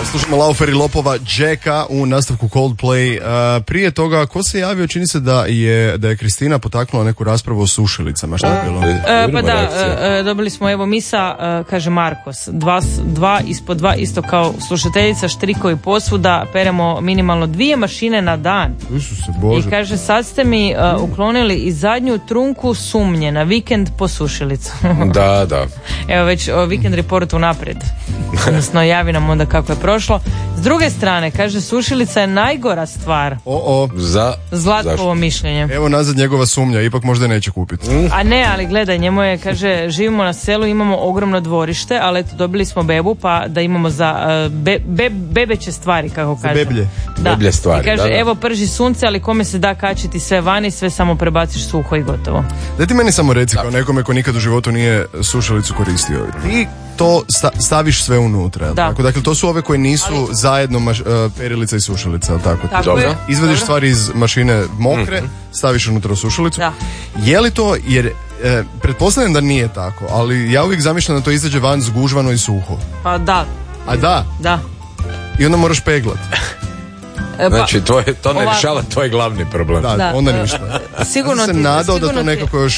Slušamo Laufer i Lopova, Jacka u nastavku Coldplay. Prije toga, ko se javio? Čini se da je Kristina potaknula neku raspravu o sušilicama. Šta je bilo? Pa da, dobili smo evo Misa, kaže Markos, dva ispod dva, isto kao slušateljica, štrikovi posvuda, peremo minimalno 2 mašine na dan. Isuse Bože. I kaže, sad ste mi uklonili i zadnju trunku sumnje na vikend po sušilicu. Da. Evo već vikend report unaprijed. Odnosno javi nam onda kako je prošlo. S druge strane, kaže, sušilica je najgora stvar. Zlatkovo mišljenje. Evo nazad njegova sumnja, ipak možda neće kupiti. A ne, ali gledaj, njemu je, kaže, živimo na selu, imamo ogromno dvorište, ali eto, dobili smo bebu, pa da imamo za bebeće stvari, kako kaže. Beblje. Da. Beblje stvari, I kaže, da. evo, prži sunce, ali kome se da kačiti sve vani, sve samo prebaciš suho i gotovo. Daj ti meni samo reci, kao nekome ko nikad u životu nije sušilicu koristio. Ti to staviš sve unutra, Da. tako? Dakle, to su ove koje nisu zajedno perilica i sušilica, tako? Tako je. Izvadiš Dobro. stvari iz mašine mokre, staviš unutra u sušilicu. Da. Je li to, jer pretpostavljam da nije tako, ali ja uvijek zamišljam da to izađe van zgužvano i suho. Pa da. A da? Da. I onda moraš peglat. Znači, to ne rješava tvoj glavni problem. Da, onda ništa. Sigurno sam se nadao da to nekako još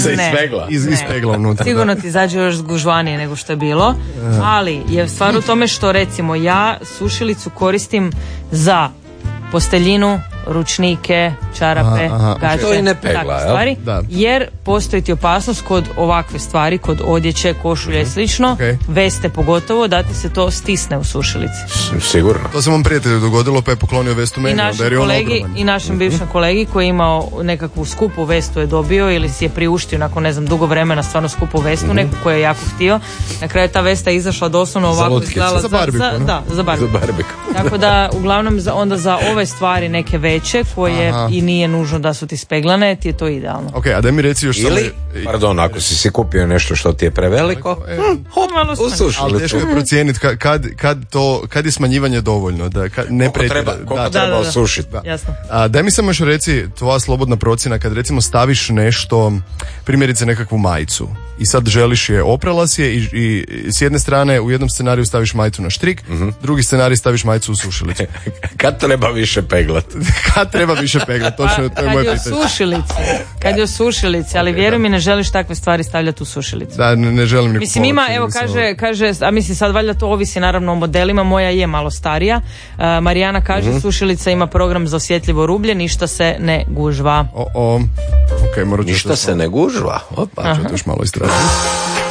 ispegla unutra. Sigurno ti izađe još zgužvanije nego što je bilo, ali je stvar u tome što, recimo, ja sušilicu koristim za posteljinu, ručnike, čarape, gaće, To i ne pegla, takve jel? stvari, Da. jer postoji ti opasnost kod ovakve stvari, kod odjeće, košulja i slično, veste pogotovo, da ti se to stisne u sušilici. Sigurno. To se mom prijatelju dogodilo, pa je poklonio vestu meni, onda jer je on ogroman. I našem bivšem kolegi koji je imao nekakvu skupu vestu je dobio ili si je priuštio nakon, ne znam, dugo vremena stvarno skupu vestu, neku koju je jako htio. Na kraju je ta vesta izašla doslovno ovako izgledala Za barbiku, ne? Da, za barbiku. Tako da, uglavnom, onda za ove stvari neke veće koje i nije nužno da su ti speglane, ti je to idealno. Ok, a daj mi reci još Ili, pardon, ako si kupio nešto što ti je preveliko, Malo u sušilicu. ali teško je procijeniti kad je smanjivanje dovoljno, da ne koliko treba osušiti. Jasno. Daj mi samo još reci, tvoja slobodna procjena, kad recimo staviš nešto, primjerice nekakvu majicu i sad želiš je, oprala si je i s jedne strane u jednom scenariju staviš majicu na štrik, drugi scenarij staviš majicu u sušilicu. Kad treba više peglat? Kad treba više peglat, točno, to je moje pitanje. Kad je u sušilici, ali vjeruj mi, ne želiš takve stvari stavljati u sušilicu. Da, ne želim ni Mislim, ima, evo, kaže, a mislim, sad valjda to ovisi naravno o modelima, moja je malo starija. Marijana kaže, sušilica ima program za osjetljivo rublje, ništa se ne gužva. Okay, ništa se ne gužva? Opa. Ću to još malo istražiti.